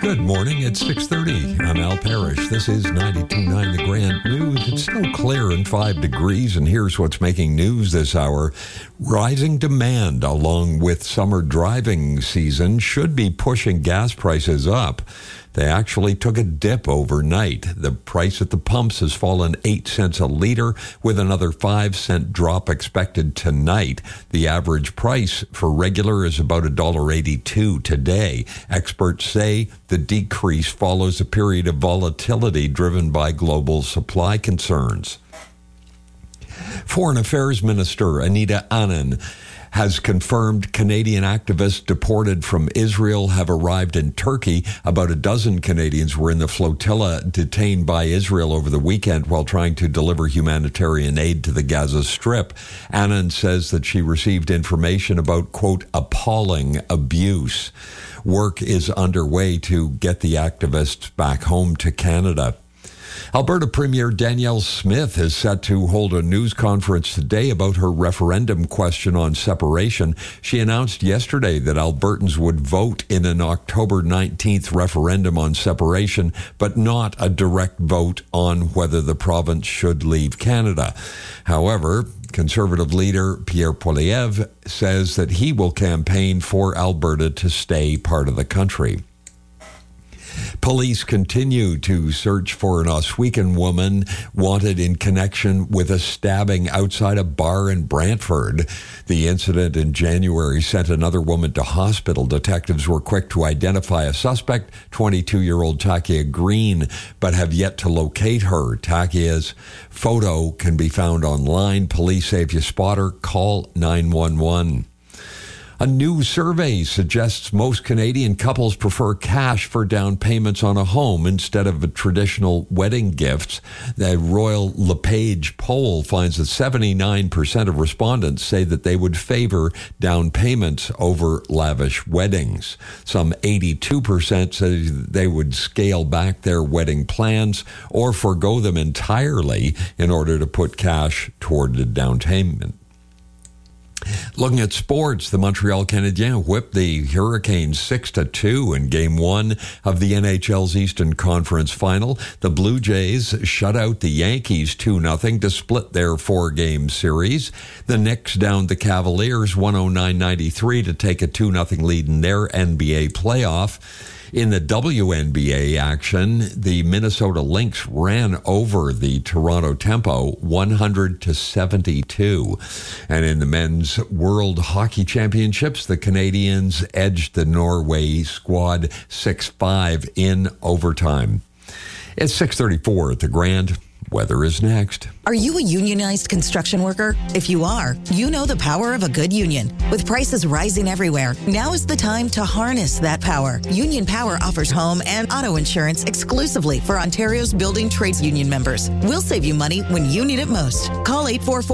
Good morning, it's 6:30. I'm Al Parrish. This is 92.9 The Grand News. It's still clear and 5 degrees, and here's what's making news this hour. Rising demand, along with summer driving season, should be pushing gas prices up. They actually took a dip overnight. The price at the pumps has fallen 8 cents a liter, with another 5-cent drop expected tonight. The average price for regular is about $1.82 today. Experts say the decrease follows a period of volatility driven by global supply concerns. Foreign Affairs Minister Anita Anand has confirmed Canadian activists deported from Israel have arrived in Turkey. About a dozen Canadians were in the flotilla detained by Israel over the weekend while trying to deliver humanitarian aid to the Gaza Strip. Anand says that she received information about, quote, appalling abuse. Work is underway to get the activists back home to Canada. Alberta Premier Danielle Smith is set to hold a news conference today about her referendum question on separation. She announced yesterday that Albertans would vote in an October 19th referendum on separation, but not a direct vote on whether the province should leave Canada. However, Conservative leader Pierre Poilievre says that he will campaign for Alberta to stay part of the country. Police continue to search for an Oswegan woman wanted in connection with a stabbing outside a bar in Brantford. The incident in January sent another woman to hospital. Detectives were quick to identify a suspect, 22-year-old Takia Green, but have yet to locate her. Takia's photo can be found online. Police say if you spot her, call 911. A new survey suggests most Canadian couples prefer cash for down payments on a home instead of traditional wedding gifts. The Royal LePage poll finds that 79% of respondents say that they would favor down payments over lavish weddings. Some 82% say they would scale back their wedding plans or forgo them entirely in order to put cash toward the down payment. Looking at sports, the Montreal Canadiens whipped the Hurricanes 6-2 in Game 1 of the NHL's Eastern Conference Final. The Blue Jays shut out the Yankees 2-0 to split their 4-game series. The Knicks downed the Cavaliers 109-93 to take a 2-0 lead in their NBA playoff. In the WNBA action, the Minnesota Lynx ran over the Toronto Tempo 100-72. And in the men's World Hockey Championships, the Canadians edged the Norway squad 6-5 in overtime. It's 6:34 at the Grand. Weather is next. Are you a unionized construction worker? If you are, you know the power of a good union. With prices rising everywhere, now is the time to harness that power. Union Power offers home and auto insurance exclusively for Ontario's building trades union members. We'll save you money when you need it most. Call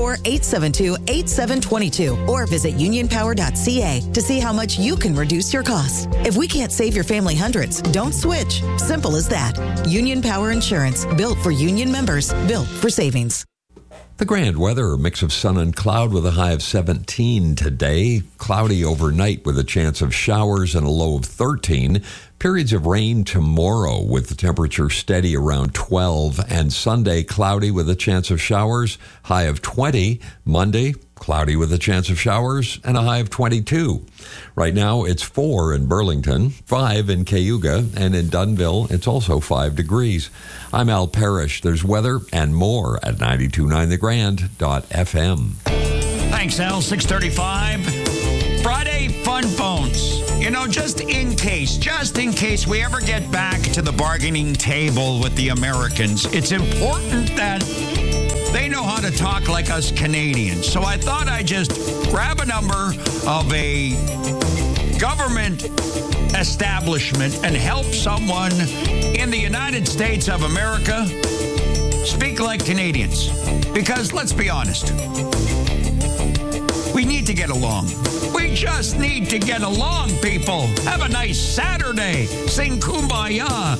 844-872-8722 or visit unionpower.ca to see how much you can reduce your costs. If we can't save your family hundreds, don't switch. Simple as that. Union Power Insurance, built for union members, built for savings. The Grand weather, a mix of sun and cloud with a high of 17 today. Cloudy overnight with a chance of showers and a low of 13. Periods of rain tomorrow with the temperature steady around 12. And Sunday, cloudy with a chance of showers, high of 20. Monday, cloudy with a chance of showers and a high of 22. Right now, it's 4 in Burlington, 5 in Cayuga, and in Dunnville, it's also 5 degrees. I'm Al Parrish. There's weather and more at 929thegrand.fm. Thanks, Al. 6:35. Friday Fun Phones. You know, just in case we ever get back to the bargaining table with the Americans, it's important that they know how to talk like us Canadians. So I thought I'd just grab a number of a government establishment and help someone in the United States of America speak like Canadians. Because let's be honest, we need to get along. We just need to get along, people. Have a nice Saturday. Sing Kumbaya.